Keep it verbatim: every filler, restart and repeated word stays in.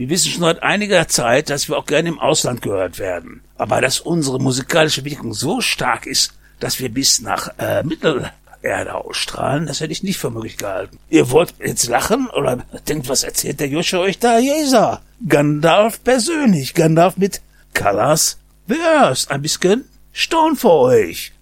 Wir wissen schon seit einiger Zeit, dass wir auch gerne im Ausland gehört werden. Aber dass unsere musikalische Wirkung so stark ist, dass wir bis nach äh, Mittelerde ausstrahlen, das hätte ich nicht für möglich gehalten. Ihr wollt jetzt lachen oder denkt, was erzählt der Josche euch da? Jesa, Gandalf persönlich, Gandalf mit Colors the Earth. Ein bisschen Stone für euch.